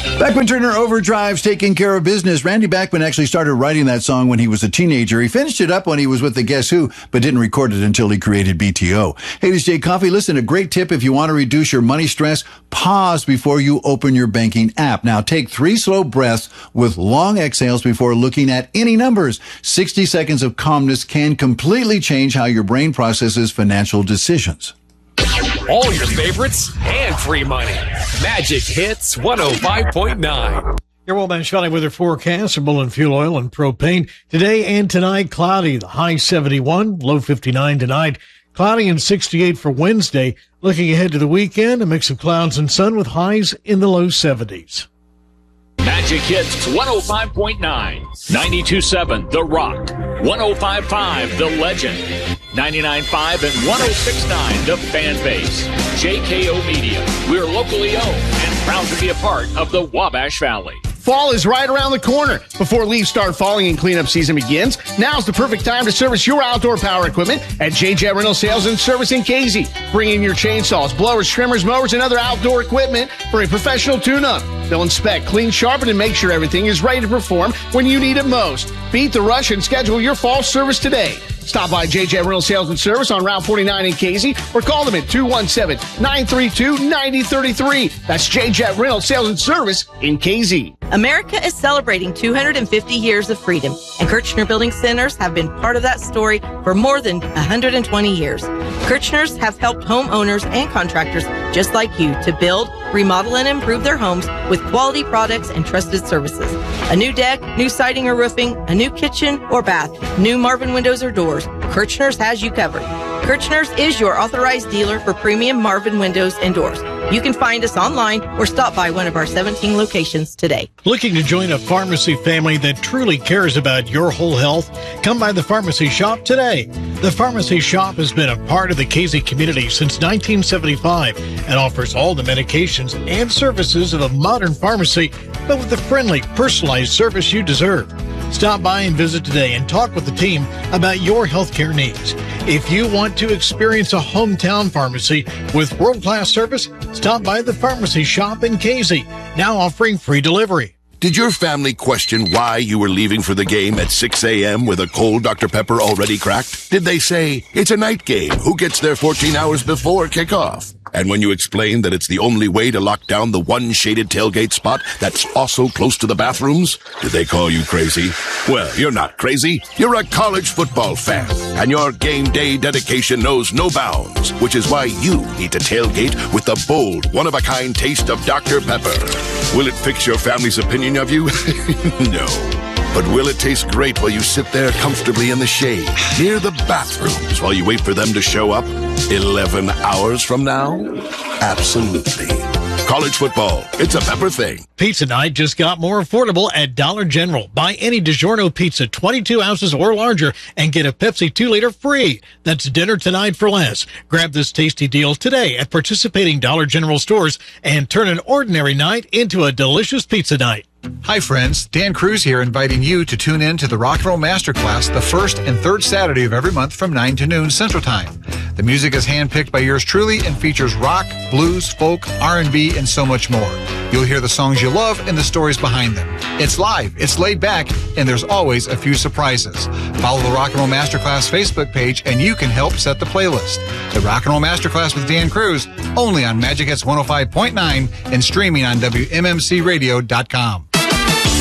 Beckman Turner Overdrive's Taking Care of Business. Randy Bachman actually started writing that song when he was a teenager. He finished it up when he was with the Guess Who, but didn't record it until he created BTO. Hey, this is Jay Coffey. Listen, a great tip if you want to reduce your money stress, pause before you open your banking app. Now, take 3 slow breaths with long exhales before looking at any numbers. 60 seconds of calmness can completely change how your brain processes financial decisions. All your favorites and free money. Magic Hits 105.9. Your Wabash Valley weather forecast for Bullen Fuel Oil and Propane. Today and tonight, cloudy. The high 71, low 59 tonight. Cloudy and 68 for Wednesday. Looking ahead to the weekend, a mix of clouds and sun with highs in the low 70s. Magic Hits 105.9, 92.7 The Rock, 105.5 The Legend, 99.5 and 106.9 The Fan Base. JKO Media. We're locally owned and proud to be a part of the Wabash Valley. Fall is right around the corner. Before leaves start falling and cleanup season begins, now's the perfect time to service your outdoor power equipment at JJ Rental Sales and Service in Casey. Bring in your chainsaws, blowers, trimmers, mowers, and other outdoor equipment for a professional tune-up. They'll inspect, clean, sharpen, and make sure everything is ready to perform when you need it most. Beat the rush and schedule your fall service today. Stop by JJ Rental Sales and Service on Route 49 in Casey or call them at 217-932-9033. That's JJ Rental Sales and Service in Casey. America is celebrating 250 years of freedom, and Kirchner Building Centers have been part of that story for more than 120 years. Kirchners have helped homeowners and contractors just like you to build, remodel, and improve their homes with quality products and trusted services. A new deck, new siding or roofing, a new kitchen or bath, new Marvin windows or doors, Kirchners has you covered. Kirchners is your authorized dealer for premium Marvin windows and doors. You can find us online or stop by one of our 17 locations today. Looking to join a pharmacy family that truly cares about your whole health? Come by the Pharmacy Shop today. The Pharmacy Shop has been a part of the Casey community since 1975 and offers all the medications and services of a modern pharmacy, but with the friendly, personalized service you deserve. Stop by and visit today and talk with the team about your healthcare needs. If you want to experience a hometown pharmacy with world-class service, stop by the Pharmacy Shop in Casey, now offering free delivery. Did your family question why you were leaving for the game at 6 a.m. with a cold Dr. Pepper already cracked? Did they say, it's a night game, who gets there 14 hours before kickoff? And when you explained that it's the only way to lock down the one shaded tailgate spot that's also close to the bathrooms, did they call you crazy? Well, you're not crazy. You're a college football fan, and your game day dedication knows no bounds, which is why you need to tailgate with the bold, one-of-a-kind taste of Dr. Pepper. Will it fix your family's opinion of you? No. But will it taste great while you sit there comfortably in the shade, near the bathrooms, while you wait for them to show up 11 hours from now? Absolutely. College football, it's a Pepper thing. Pizza night just got more affordable at Dollar General. Buy any DiGiorno pizza 22 ounces or larger and get a Pepsi 2-liter free. That's dinner tonight for less. Grab this tasty deal today at participating Dollar General stores and turn an ordinary night into a delicious pizza night. Hi friends, Dan Cruz here, inviting you to tune in to the Rock and Roll Masterclass the first and third Saturday of every month from 9 to noon Central Time. The music is handpicked by yours truly and features rock, blues, folk, R&B, and so much more. You'll hear the songs you love and the stories behind them. It's live, it's laid back, and there's always a few surprises. Follow the Rock and Roll Masterclass Facebook page and you can help set the playlist. The Rock and Roll Masterclass with Dan Cruz, only on Magic Hits 105.9 and streaming on WMMCradio.com.